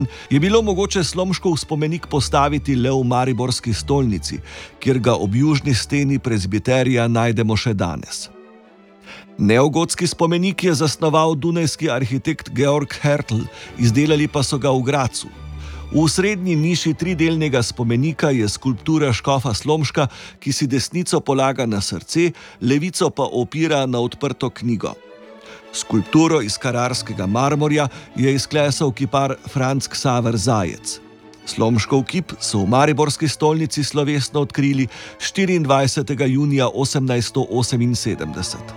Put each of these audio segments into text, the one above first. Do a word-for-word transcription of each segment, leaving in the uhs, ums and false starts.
je bilo mogoče Slomškov spomenik postaviti le v mariborski stolnici, kjer ga ob južni steni prezbiterija najdemo še danes. Neogotski spomenik je zasnoval dunajski arhitekt Georg Hertl, izdelali pa so ga v Grazu. V srednji niši tridelnega spomenika je skulptura škofa Slomška, ki si desnico polaga na srce, levico pa opira na odprto knjigo. Skulpturo iz kararskega marmorja je izklesal kipar Franc Ksaver Zajec. Slomškov kip so v mariborski stolnici slovesno odkrili štiriindvajsetega junija osemnajststo oseminsedemdeset.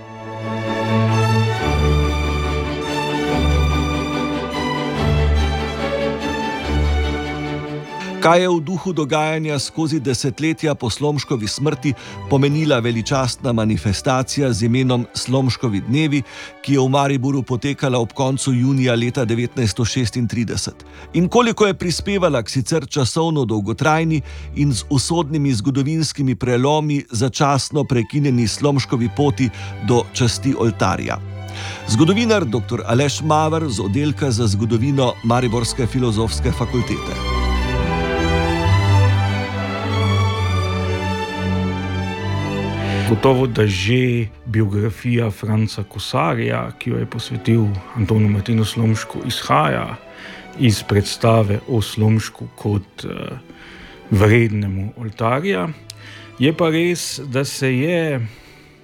Kaj je v duhu dogajanja skozi desetletja po Slomškovi smrti pomenila veličastna manifestacija z imenom Slomškovi dnevi, ki je v Mariboru potekala ob koncu junija leta devetnajststo šestintrideset? In koliko je prispevala k sicer časovno dolgotrajni in z usodnimi zgodovinskimi prelomi začasno prekinjeni Slomškovi poti do časti oltarja? Zgodovinar doktor Aleš Maver z oddelka za zgodovino Mariborske filozofske fakultete. Gotovo, da že biografija Franca Kosarja, ki jo je posvetil Antonu Martinu Slomšku, izhaja iz predstave o Slomšku kot uh, vrednemu oltarja. Je pa res, da se je uh,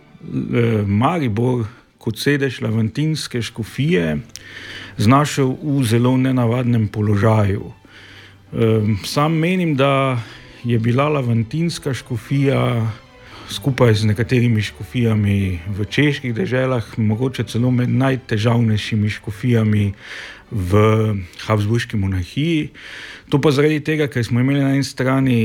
Maribor kot sedež laventinske škofije znašel v zelo nenavadnem položaju. Uh, sam menim, da je bila laventinska škofija skupaj z nekaterimi škofijami v čeških deželah, mogoče celo med najtežavnejšimi škofijami v Habsburški monarhiji. To pa zaradi tega, ker smo imeli na eni strani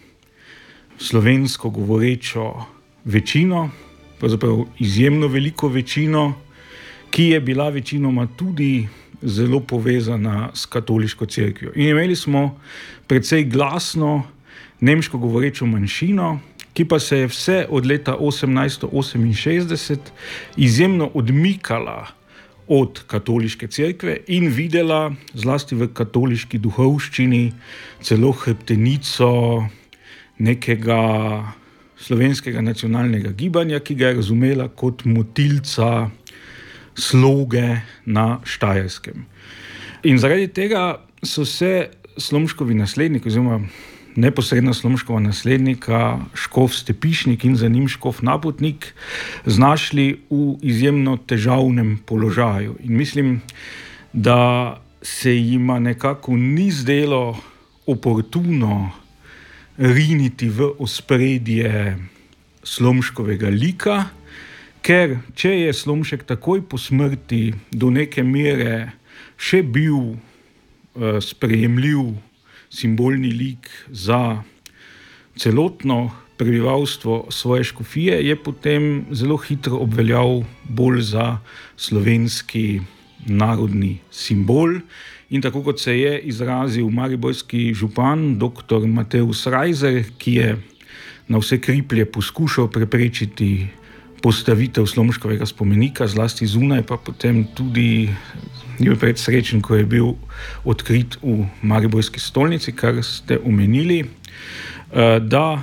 slovensko govorečo večino, pravzaprav izjemno veliko večino, ki je bila večinoma tudi zelo povezana s katoliško cerkvijo. In imeli smo precej glasno nemško govorečo manjšino, ki pa se je vse od leta osemnajststo oseminšestdeset izjemno odmikala od katoliške cerkve in videla zlasti v katoliški duhovščini celo hrbtenico nekega slovenskega nacionalnega gibanja, ki ga je razumela kot motilca sloge na Štajerskem. In zaradi tega so se Slomškovi nasledniki, oziroma neposredna Slomškova naslednika, škof Stepišnik in za njim škof Napotnik, znašli v izjemno težavnem položaju. In mislim, da se jima nekako ni zdelo oportuno riniti v ospredje Slomškovega lika, ker če je Slomšek takoj po smrti do neke mere še bil uh, sprejemljiv simbolni lik za celotno prebivalstvo svoje škofije, je potem zelo hitro obveljal bolj za slovenski narodni simbol. In tako kot se je izrazil mariborski župan doktor Mateus Reiser, ki je na vse kriplje poskušal preprečiti postavitev Slomškovega spomenika, zlasti zunaj, pa potem tudi je bil predsrečen, ko je bil odkrit v mariborski stolnici, kar ste omenili, da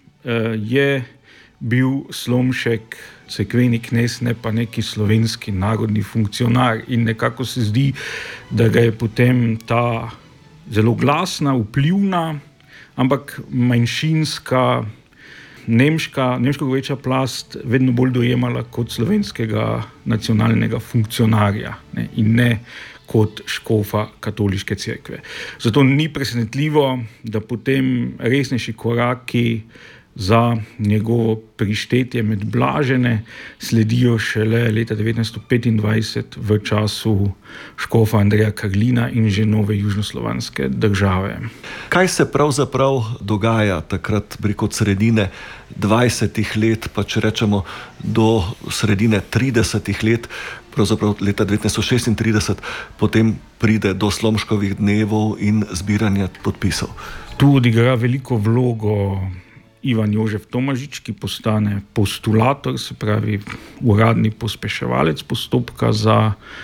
je bil Slomšek cerkveni knez, ne pa neki slovenski narodni funkcionar. In nekako se zdi, da ga je potem ta zelo glasna, vplivna, ampak manjšinska nemška, nemško govoreča plast vedno bolj dojemala kot slovenskega nacionalnega funkcionarja, ne, in ne kot škofa katoliške cerkve. Zato ni presenetljivo, da potem resnejši koraki za njegovo prištetje med blažene sledijo šele leta devetnajststo petindvajset v času škofa Andreja Karlina in že nove južnoslovanske države. Kaj se pravzaprav dogaja takrat preko sredine dvajsetih let, pa če rečemo do sredine tridesetih let, pravzaprav leta devetnajststo šestintrideset, potem pride do Slomškovih dnevov in zbiranja podpisov? Tu odigra veliko vlogo Ivan Jožef Tomažič, ki postane postulator, se pravi uradni pospeševalec postopka za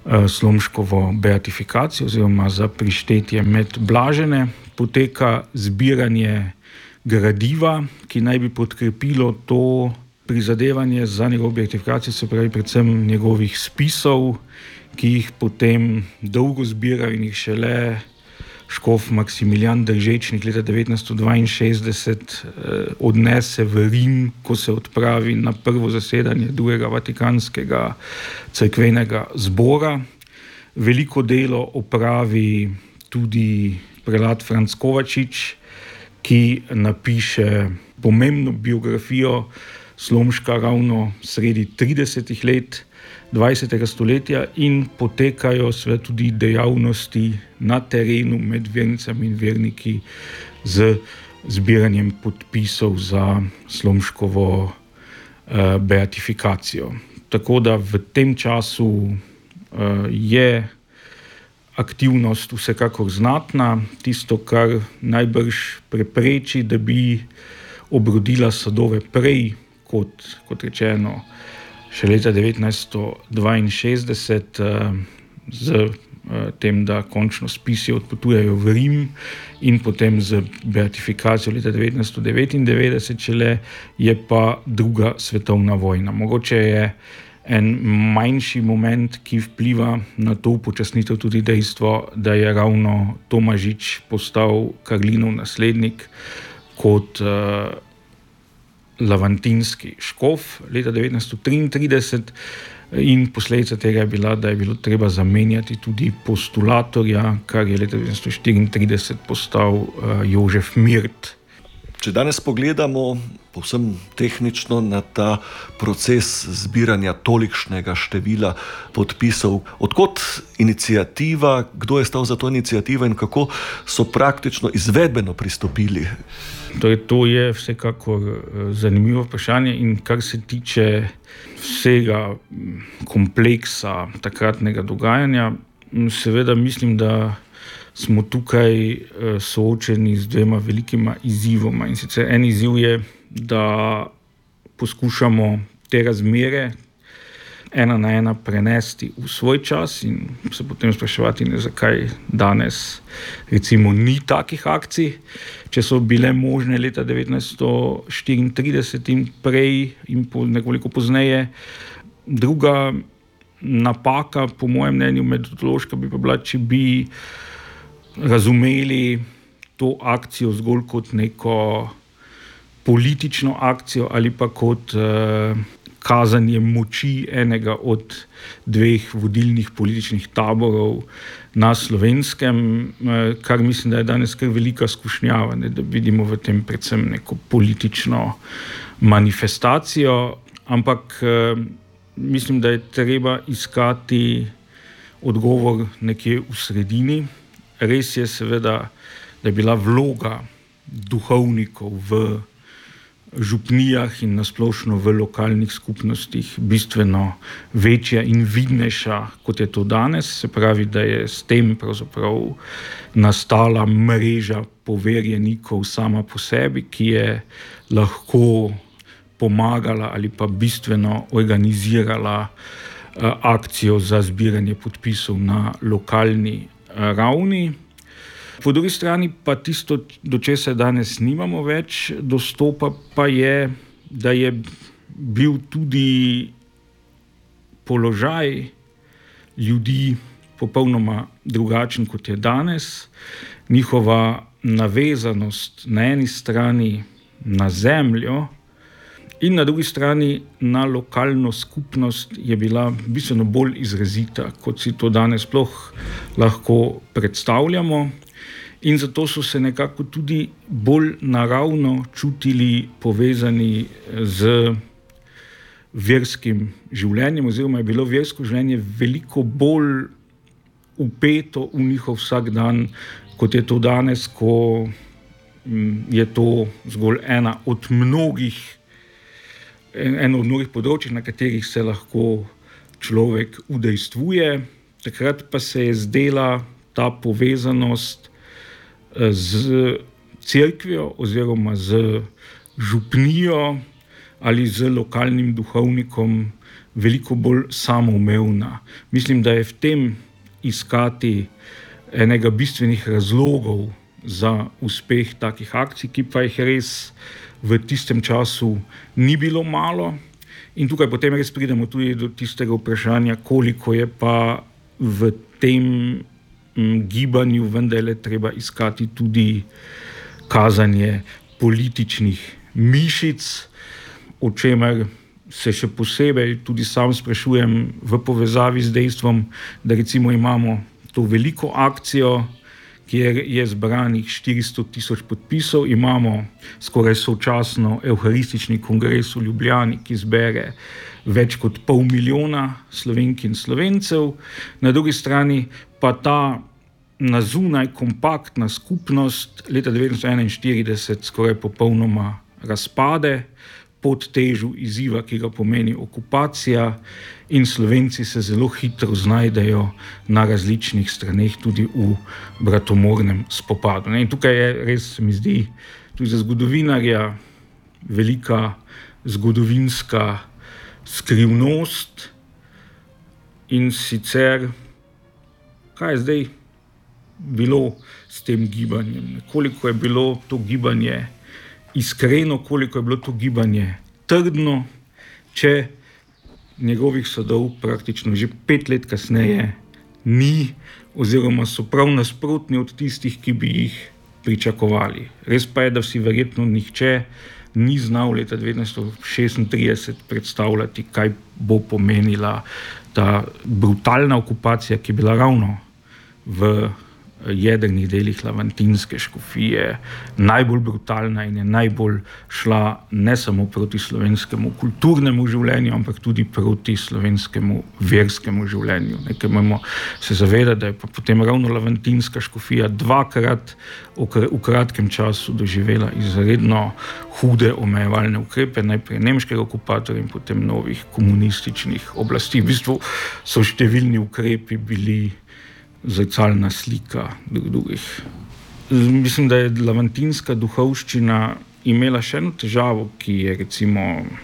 Slomškovo beatifikacijo oziroma za prištetje med blažene. Poteka zbiranje gradiva, ki naj bi podkrepilo to prizadevanje za njegovo beatifikacijo, se pravi predvsem njegovih spisov, ki jih potem dolgo zbirajo in jih šele škof Maksimilijan Držečnik leta devetnajststo dvainšestdeset eh, odnese v Rim, ko se odpravi na prvo zasedanje drugega Vatikanskega cerkvenega zbora. Veliko delo opravi tudi prelat Franc Kovačič, ki napiše pomembno biografijo Slomška ravno sredi tridesetih let dvajsetega stoletja in potekajo seveda tudi dejavnosti na terenu med vernicami in verniki z zbiranjem podpisov za Slomškovo eh, beatifikacijo. Tako da v tem času eh, je aktivnost vsekakor znatna, tisto, kar najbrž prepreči, da bi obrodila sadove prej, kot, kot rečeno, še leta devetnajststo dvainšestdeset z tem, da končno spisi odpotujejo v Rim in potem z beatifikacijo leta devetnajststo devetindevetdeset šele je pa druga svetovna vojna. Mogoče je en manjši moment, ki vpliva na to upočasnitev, tudi dejstvo, da je ravno Tomažič postal Karlinov naslednik kot uh, lavantinski škof leta devetnajststo triintrideset in posledica tega je bila, da je bilo treba zamenjati tudi postulatorja, kar je leta devetnajststo štiriintrideset postal uh, Jožef Mirt. Če danes pogledamo povsem tehnično na ta proces zbiranja tolikšnega števila podpisov, odkot iniciativa, kdo je stal za to inicijativo in kako so praktično izvedbeno pristopili? Torej, to je vsekakor zanimivo vprašanje in kar se tiče vsega kompleksa takratnega dogajanja, seveda mislim, da smo tukaj soočeni z dvema velikima izzivoma. In sicer en izziv je, da poskušamo te razmere ena na ena prenesti v svoj čas in se potem spraševati, ne, zakaj danes recimo ni takih akcij, če so bile možne leta devetnajststo štiriintrideset in prej in po, nekoliko pozneje. Druga napaka, po mojem mnenju metodološka, bi pa bila, če bi razumeli to akcijo zgolj kot neko politično akcijo ali pa kot uh, kazanje moči enega od dveh vodilnih političnih taborov na Slovenskem, uh, kar mislim, da je danes kar velika skušnjava, ne, da vidimo v tem predvsem neko politično manifestacijo, ampak uh, mislim, da je treba iskati odgovor nekje v sredini. Res je seveda, da je bila vloga duhovnikov v župnijah in nasplošno v lokalnih skupnostih bistveno večja in vidnejša, kot je to danes. Se pravi, da je s tem pravzaprav nastala mreža poverjenikov sama po sebi, ki je lahko pomagala ali pa bistveno organizirala uh, akcijo za zbiranje podpisov na lokalni ravni. Po drugi strani pa tisto, do česa danes nimamo več dostopa, pa je, da je bil tudi položaj ljudi popolnoma drugačen, kot je danes. Njihova navezanost na eni strani na zemljo in na drugi strani na lokalno skupnost je bila bistveno bolj izrazita, kot si to danes sploh lahko predstavljamo. In zato so se nekako tudi bolj naravno čutili povezani z verskim življenjem, oziroma je bilo versko življenje veliko bolj vpeto v njihov vsak dan, kot je to danes, ko je to zgolj ena od mnogih eno od mnogih področij, na katerih se lahko človek udejstvuje. Takrat pa se je zdela ta povezanost z cerkvijo oziroma z župnijo ali z lokalnim duhovnikom veliko bolj samoumevna. Mislim, da je v tem iskati enega bistvenih razlogov za uspeh takih akcij, ki pa jih res v tistem času ni bilo malo. In tukaj potem res pridemo tudi do tistega vprašanja, koliko je pa v tem gibanju vendarle treba iskati tudi kazanje političnih mišic, o čemer se še posebej tudi sam sprašujem v povezavi z dejstvom, da recimo imamo to veliko akcijo, kjer je zbranih štiristo tisoč podpisov, imamo skoraj sočasno Evharistični kongres v Ljubljani, ki zbere več kot pol milijona Slovenk in Slovencev, na drugi strani pa ta nazunaj kompaktna skupnost leta devetnajststo enainštirideset skoraj popolnoma razpade pod težo izziva, ki ga pomeni okupacija, in Slovenci se zelo hitro znajdejo na različnih straneh tudi v bratomornem spopadu. In tukaj je res, se mi zdi, tudi za zgodovinarja velika zgodovinska skrivnost, in sicer, kaj je zdaj bilo s tem gibanjem, koliko je bilo to gibanje iskreno, koliko je bilo to gibanje trdno, če njegovih sadov praktično že pet let kasneje ni, oziroma so prav nasprotni od tistih, ki bi jih pričakovali. Res pa je, da si verjetno nihče ni znal leta devetnajststo šestintrideset predstavljati, kaj bo pomenila ta brutalna okupacija, ki je bila ravno v jedrnih delih Lamantinske škofije najbolj brutalna in je najbolj šla ne samo proti slovenskemu kulturnemu življenju, ampak tudi proti slovenskemu verskemu življenju. Nekaj moramo se zavedati, da je pa potem ravno Lamantinska škofija dvakrat v kratkem času doživela izredno hude omejevalne ukrepe, najprej nemškega okupatorja in potem novih komunističnih oblasti. V bistvu so številni ukrepi bili zrcalna slika drugih. Mislim, da je lamantinska duhovščina imela še eno težavo, ki je recimo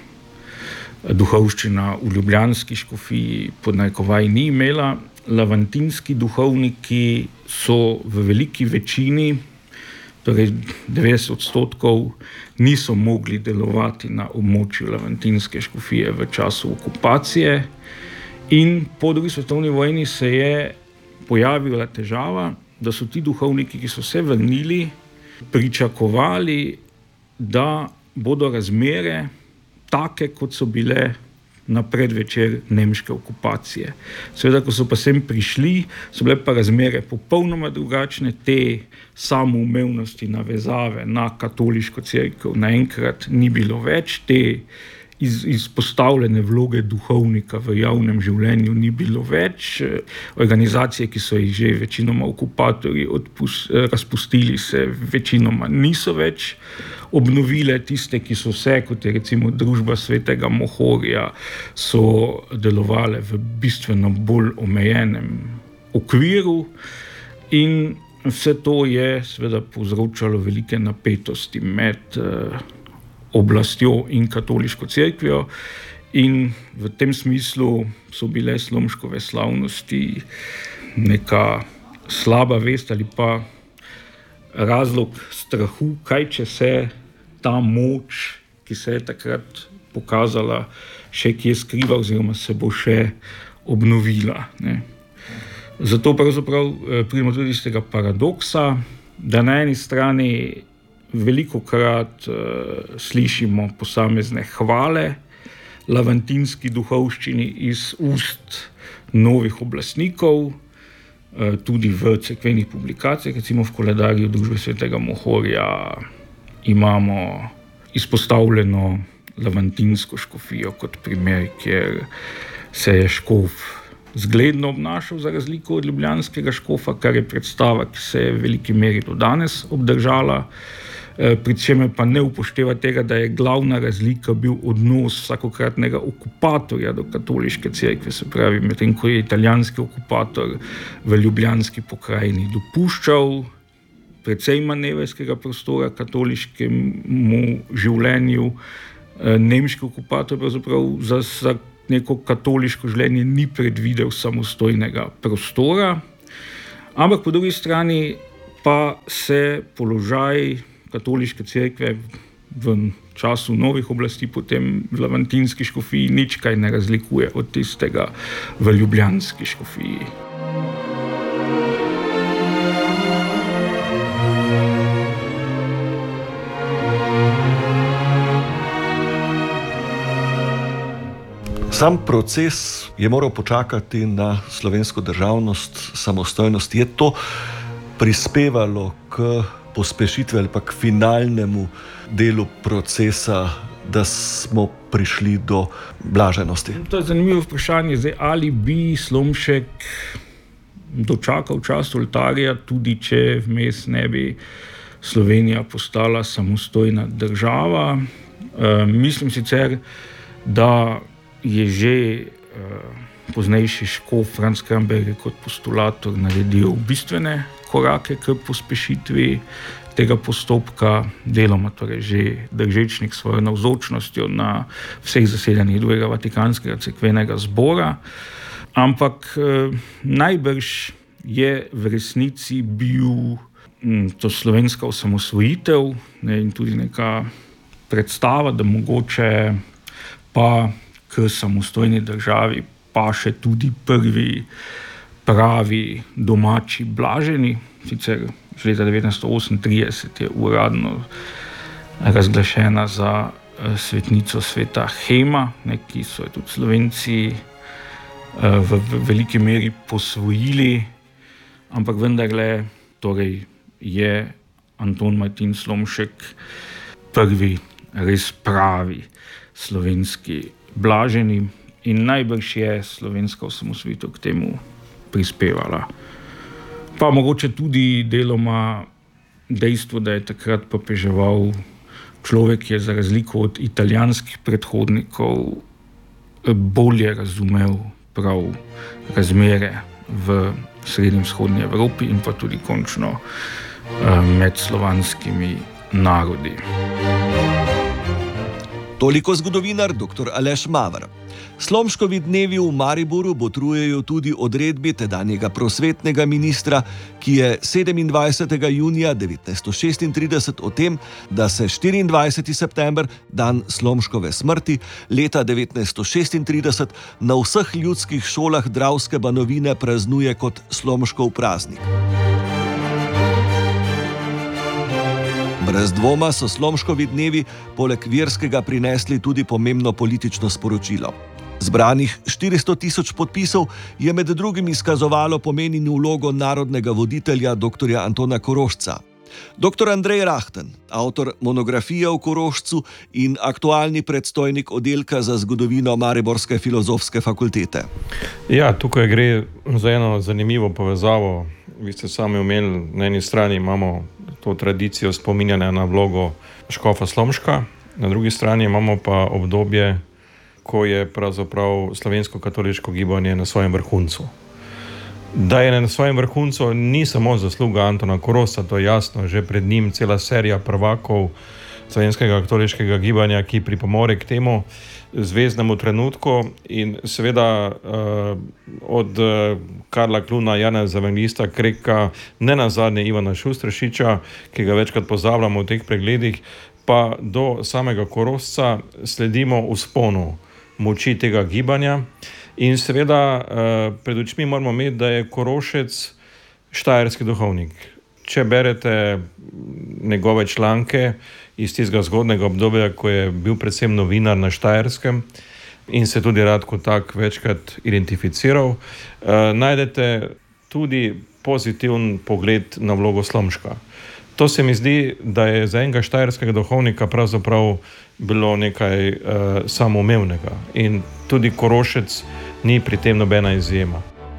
duhovščina v ljubljanski škofiji pod narekovaji ni imela. Lamantinski duhovniki so v veliki večini, torej devetdeset odstotkov, niso mogli delovati na območju lamantinske škofije v času okupacije, in po drugi svetovni vojni se je pojavila težava, da so ti duhovniki, ki so se vrnili, pričakovali, da bodo razmere take, kot so bile na predvečer nemške okupacije. Seveda, ko so pa sem prišli, so bile pa razmere popolnoma drugačne, te samoumevnosti, navezave na katoliško cerkev naenkrat ni bilo več, te Iz, izpostavljene vloge duhovnika v javnem življenju ni bilo več. Organizacije, ki so jih že večinoma okupatorji odpust, razpustili, se večinoma niso več obnovile. Tiste, ki so se, kot je recimo Družba svetega Mohorja, so delovale v bistveno bolj omejenem okviru, in vse to je seveda povzročalo velike napetosti med oblastjo in katoliško cerkvijo, in v tem smislu so bile Slomškove slavnosti neka slaba vest ali pa razlog strahu, kaj če se ta moč, ki se je takrat pokazala, še kje skriva oziroma se bo še obnovila. Ne. Zato pravzaprav pridemo tudi iz tega paradoksa, da na eni strani velikokrat uh, slišimo posamezne hvale lamantinski duhovščini iz ust novih oblastnikov, uh, tudi v cerkvenih publikacijah, recimo v koledarju Družbe svetega Mohorja imamo izpostavljeno lamantinsko škofijo kot primer, kjer se je škof zgledno obnašal za razliko od ljubljanskega škofa, kar je predstava, ki se je v veliki meri do danes obdržala, pri čemer pa ne upošteva tega, da je glavna razlika bil odnos vsakokratnega okupatorja do katoliške cerkve, se pravi, medtem ko je italijanski okupator v ljubljanski pokrajini dopuščal precej manevrskega prostora katoliškemu življenju, nemški okupator pravzaprav za, za neko katoliško življenje ni predvidel samostojnega prostora, ampak po drugi strani pa se položaj katoliške cerkve v času novih oblasti, potem v lamantinski škofiji, nič kaj ne razlikuje od tistega v ljubljanski škofiji. Sam proces je moral počakati na slovensko državnost, samostojnost. Je to prispevalo k pospešitvi ali pa k finalnemu delu procesa, da smo prišli do blaženosti? To je zanimivo vprašanje. Zdaj, ali bi Slomšek dočakal čas oltarja, tudi če vmes ne bi Slovenija postala samostojna država? E, mislim sicer, da je že e, poznejši škof Franc Kramberger kot postulator naredil bistvene korake k pospešitvi tega postopka, deloma torej že Držečnik svojo navzočnostjo na vseh zasedanjih drugega Vatikanskega cerkvenega zbora, ampak eh, najbrž je v resnici bil hm, to slovenska osamosvojitev, ne, in tudi neka predstava, da mogoče pa k samostojni državi pa še tudi prvi pravi domači blaženi. Sicer že leta devetnajststo osemintrideset je uradno razglašena za svetnico sveta Hema, ne, ki so jo tudi Slovenci v, v veliki meri posvojili, ampak vendarle torej je Anton Martin Slomšek prvi res pravi slovenski blaženi in najbrž je slovenska osamosvojitev k temu prispevala. Pa mogoče tudi deloma dejstvo, da je takrat papeževal človek, ki je za razliko od italijanskih predhodnikov bolje razumel prav razmere v srednji vzhodni Evropi in pa tudi končno med slovanskimi narodi. Toliko zgodovinar doktor Aleš Maver. Slomškovi dnevi v Mariboru botrujejo tudi odredbi tedanjega prosvetnega ministra, ki je sedemindvajsetega junija devetnajststo šestintrideset o tem, da se štiriindvajseti september, dan Slomškove smrti, leta devetnajststo šestintrideset na vseh ljudskih šolah Dravske banovine praznuje kot Slomškov praznik. Brez dvoma so Slomškovi dnevi poleg verskega prinesli tudi pomembno politično sporočilo. Zbranih štiristo tisoč podpisov je med drugim izkazovalo pomen in vlogo narodnega voditelja doktorja Antona Korošca. Doktor Andrej Rahten, avtor monografije o Korošcu in aktualni predstojnik oddelka za zgodovino Mariborske filozofske fakultete. Ja, tukaj gre za eno zanimivo povezavo. Vi ste sami omenili, na eni strani imamo to tradicijo spominjanja na vlogo škofa Slomška, na drugi strani imamo pa obdobje, ko je pravzaprav slovensko katoliško gibanje na svojem vrhuncu. Da je na svojem vrhuncu ni samo zasluga Antona Korošca, to je jasno, že pred njim cela serija prvakov slovenskega katoliškega gibanja, ki pripomore k temu zvezdnemu trenutku in seveda uh, od uh, Karla Kluna, Janeza Evangelista Kreka, ne nazadnje Ivana Šustršiča, ki ga večkrat pozabljamo v teh pregledih, pa do samega Korošca sledimo vzponu moči tega gibanja in seveda uh, pred očmi moramo imeti, da je Korošec štajerski duhovnik. Če berete njegove članke iz tistega zgodnega obdobja, ko je bil predvsem novinar na Štajerskem in se tudi rad kot tak večkrat identificiral, eh, najdete tudi pozitiven pogled na vlogo Slomška. To se mi zdi, da je za enega štajerskega duhovnika pravzaprav bilo nekaj eh, samoumevnega in tudi Korošec ni pri tem nobena izjema.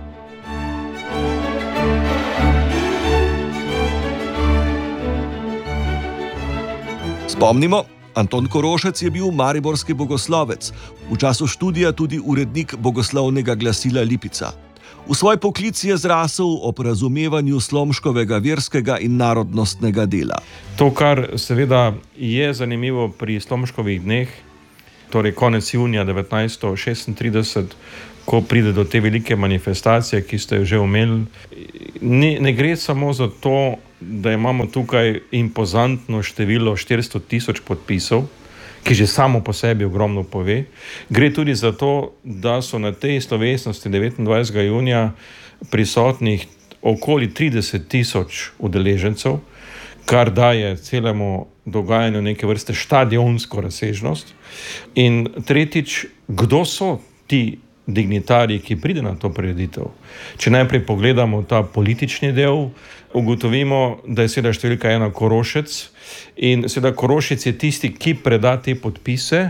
Spomnimo, Anton Korošec je bil mariborski bogoslovec, v času študija tudi urednik bogoslovnega glasila Lipica. V svoj poklic je zrasel ob razumevanju Slomškovega verskega in narodnostnega dela. To, kar seveda je zanimivo pri Slomškovih dneh, torej konec junija devetnajststo šestintrideset, ko pride do te velike manifestacije, ki ste jo že omenili. Ne, ne gre samo za to, da imamo tukaj impozantno število štiristo tisoč podpisov, ki že samo po sebi ogromno pove. Gre tudi za to, da so na tej slovesnosti devetindvajsetega junija prisotnih okoli trideset tisoč udeležencev, kar daje celemu dogajanju neke vrste štadionsko razsežnost. In tretjič, kdo so ti dignitarji, ki pride na to prireditev? Če najprej pogledamo ta politični del, ugotovimo, da je seveda številka ena Korošec in seveda Korošec je tisti, ki preda te podpise,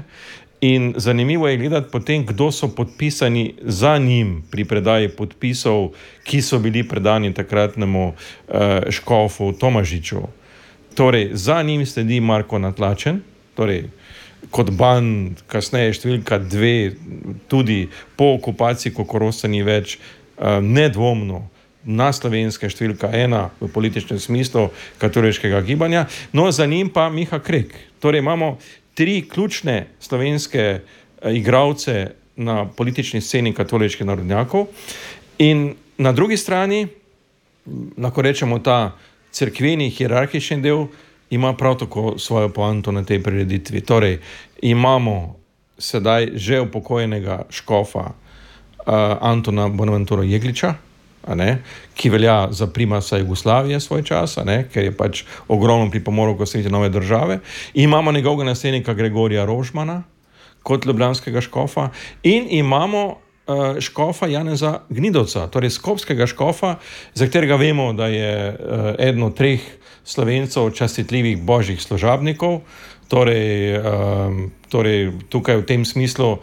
in zanimivo je gledati potem, kdo so podpisani za njim pri predaji podpisov, ki so bili predani takratnemu uh, škofu Tomažiču. Torej, za njim sledi Marko Natlačen, torej kot ban, kasneje številka dve, tudi po okupaciji, ko Korošca ni več, uh, nedvomno na slovenske številka ena v političnem smislu katoliškega gibanja, no za njim pa Miha Krek. Torej imamo tri ključne slovenske igralce na politični sceni katoliških narodnjakov in na drugi strani, lahko rečemo, ta cerkveni hierarhični del ima prav tako svojo poanto na tej prireditvi. Torej, imamo sedaj že upokojenega škofa uh, Antona Bonaventuro Jegliča, a ne, ki velja za primasa Jugoslavije svoj čas, a ne, ker je pač ogromno pripomoril k osnovitvi nove države. Imamo njegovega naslednika Gregorija Rožmana kot ljubljanskega škofa in imamo uh, škofa Janeza Gnidovca, torej skopskega škofa, za katerega vemo, da je uh, eden od treh Slovencev častitljivih božjih služabnikov. Torej, um, torej, tukaj v tem smislu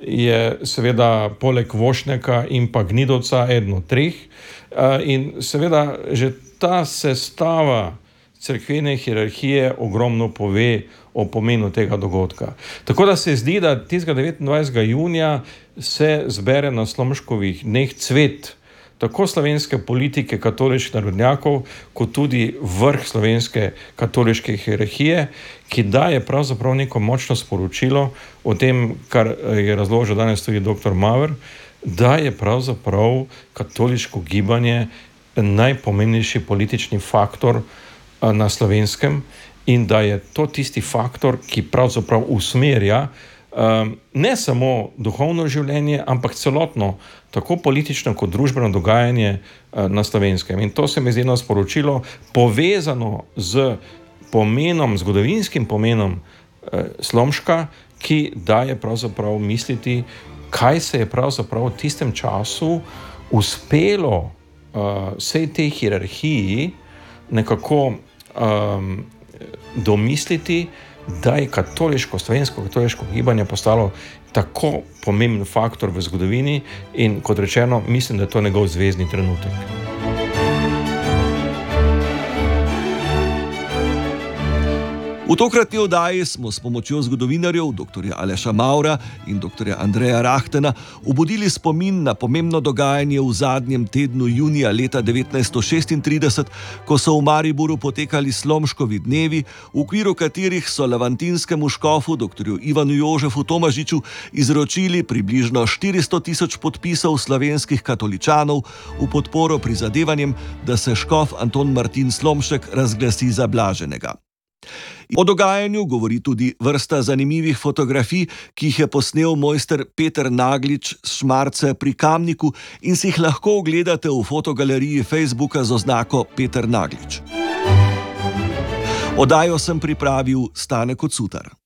je seveda poleg Vošnjaka in pa Gnidovca eden od treh. Uh, in seveda že ta sestava cerkvene hierarhije ogromno pove o pomenu tega dogodka. Tako da se zdi, da tistega devetindvajsetega junija se zbere na Slomškovih dneh cvet tako slovenske politike katoliških narodnjakov, kot tudi vrh slovenske katoliške hierarhije, ki daje pravzaprav neko močno sporočilo o tem, kar je razložil danes tudi doktor Maver, da je pravzaprav katoliško gibanje najpomembnejši politični faktor na Slovenskem in da je to tisti faktor, ki pravzaprav usmerja um, ne samo duhovno življenje, ampak celotno, tako politično kot družbeno dogajanje uh, na Slovenskem. In to se mi zdi eno sporočilo povezano z pomenom, zgodovinskim pomenom uh, Slomška, ki daje pravzaprav misliti, kaj se je pravzaprav v tistem času uspelo uh, vsej tej hierarhiji nekako um, domisliti, da je katoliško, slovensko katoliško gibanje postalo tako pomemben faktor v zgodovini in, kot rečeno, mislim, da je to njegov zvezni trenutek. V tokratni oddaji smo s pomočjo zgodovinarjev dr. Aleša Mavra in dr. Andreja Rahtena obudili spomin na pomembno dogajanje v zadnjem tednu junija leta devetnajststo šestintrideset, ko so v Mariboru potekali Slomškovi dnevi, v okviru katerih so levantinskemu škofu dr. Ivanu Jožefu Tomažiču izročili približno štiristo tisoč podpisov slovenskih katoličanov v podporo prizadevanjem, da se škof Anton Martin Slomšek razglasi za blaženega. O dogajanju govori tudi vrsta zanimivih fotografij, ki jih je posnel mojster Peter Naglič s Šmarce pri Kamniku in si jih lahko ogledate v fotogaleriji Facebooka z oznako Peter Naglič. Oddajo sem pripravil Stane Kocutar.